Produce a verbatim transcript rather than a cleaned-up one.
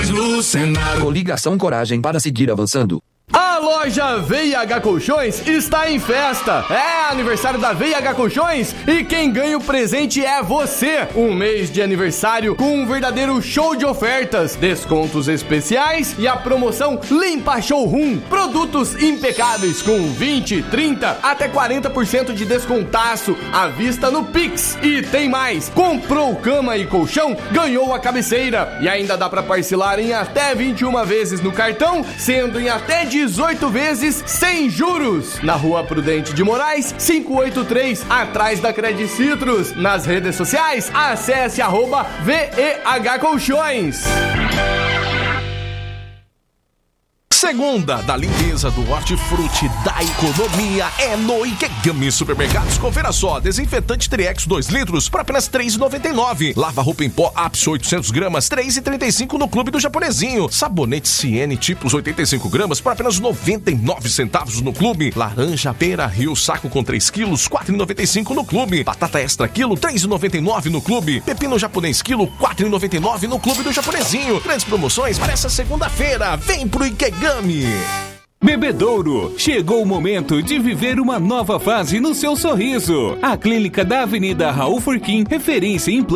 Colchões Lucena. Coligação Coragem para seguir avançando. A loja V I H Colchões está em festa. É aniversário da V I H Colchões e quem ganha o presente é você. Um mês de aniversário com um verdadeiro show de ofertas, descontos especiais e a promoção Limpa Showroom. Produtos impecáveis com vinte, trinta até quarenta por cento de descontaço à vista no Pix. E tem mais. Comprou cama e colchão, ganhou a cabeceira. E ainda dá para parcelar em até vinte e uma vezes no cartão, sendo em até dezoito vezes sem juros. Na Rua Prudente de Moraes, quinhentos e oitenta e três, atrás da Credit Citrus. Nas redes sociais, acesse arroba V E H Colchões. Segunda da limpeza, do hortifruti, da economia é no Ikegami Supermercados. Confira só, desinfetante Triex dois litros por apenas três reais e noventa e nove centavos. Lava roupa em pó Apso oitocentos gramas, três reais e trinta e cinco centavos no Clube do Japonesinho. Sabonete Ciene tipos oitenta e cinco gramas por apenas noventa e nove centavos no Clube. Laranja Pera Rio saco com três quilos, quatro reais e noventa e cinco centavos no Clube. Batata Extra quilo, três reais e noventa e nove centavos no Clube. Pepino japonês quilo, quatro reais e noventa e nove centavos no Clube do Japonesinho. Grandes promoções para essa segunda-feira. Vem pro Ikegami. Bebedouro, chegou o momento de viver uma nova fase no seu sorriso. A clínica da Avenida Raul Furquim, referência em